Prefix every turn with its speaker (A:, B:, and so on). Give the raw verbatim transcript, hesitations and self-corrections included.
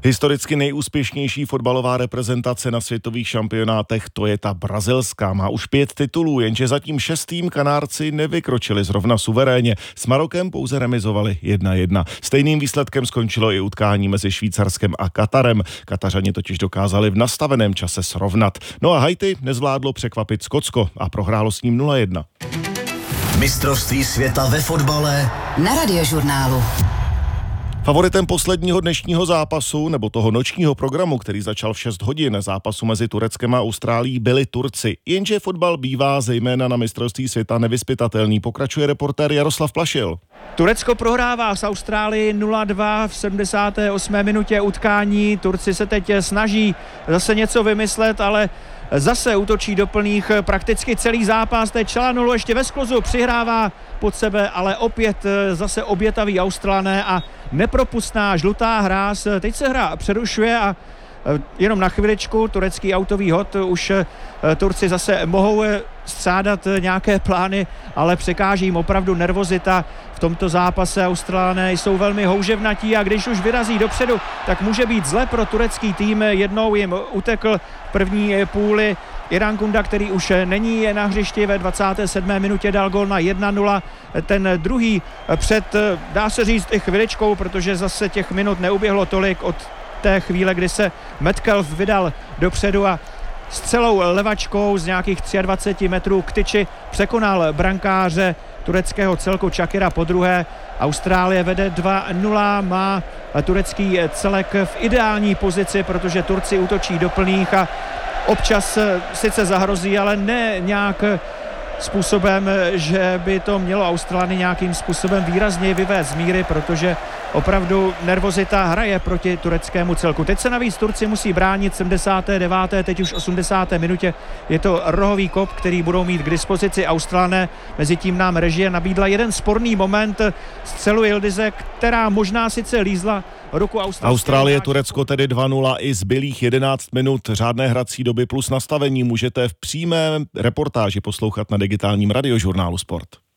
A: Historicky nejúspěšnější fotbalová reprezentace na světových šampionátech, to je ta brazilská. Má už pět titulů, jenže zatím šestým Kanárci nevykročili zrovna suverénně. S Marokem pouze remizovali jedna jedna. Stejným výsledkem skončilo i utkání mezi Švýcarskem a Katarem. Katařani totiž dokázali v nastaveném čase srovnat. No a Haiti nezvládlo překvapit Skotsko a prohrálo s ním nula jedna.
B: Mistrovství světa ve fotbale
C: na Radiožurnálu.
A: Favoritem posledního dnešního zápasu, nebo toho nočního programu, který začal v šest hodin zápasu mezi Tureckem a Austrálií, byli Turci. Jenže fotbal bývá zejména na mistrovství světa nevyzpytatelný, pokračuje reportér Jaroslav Plašil.
D: Turecko prohrává s Austrálií nula dva v sedmdesáté osmé minutě utkání. Turci se teď snaží zase něco vymyslet, ale zase útočí do plných prakticky celý zápas. Teď Çalhanoğlu ještě ve skluzu přihrává pod sebe, ale opět zase obětaví Australané a nepropustná žlutá hráz. Teď se hra přerušuje a jenom na chviličku turecký autový hod, už Turci zase mohou střádat nějaké plány, ale překáží jim opravdu nervozita v tomto zápase. Australané jsou velmi houževnatí a když už vyrazí dopředu, tak může být zle pro turecký tým. Jednou jim utekl první půli Iran Kunda, který už není na hřišti, ve dvacáté sedmé minutě dal gól na jedna nula. Ten druhý před, dá se říct, i chviličkou, protože zase těch minut neuběhlo tolik od té chvíle, kdy se Metcalf vydal dopředu a s celou levačkou z nějakých dvacet tři metrů k tyči překonal brankáře tureckého celku Çakıra po druhé. Austrálie vede dva nula, má turecký celek v ideální pozici, protože Turci útočí do plných a občas sice zahrozí, ale ne nějak způsobem, že by to mělo Australany nějakým způsobem výrazně vyvést z míry, protože opravdu nervozita hraje proti tureckému celku. Teď se navíc Turci musí bránit v sedmdesáté deváté teď už osmdesáté minutě. Je to rohový kop, který budou mít k dispozici Australané. Mezitím nám režie nabídla jeden sporný moment, střelu Yildize, která možná sice lízla ruku Austrálie.
A: Austrálie, Turecko tedy dva nula, i zbylých jedenáct minut řádné hrací doby plus nastavení můžete v přímé reportáži poslouchat na digitálním Radiožurnálu Sport.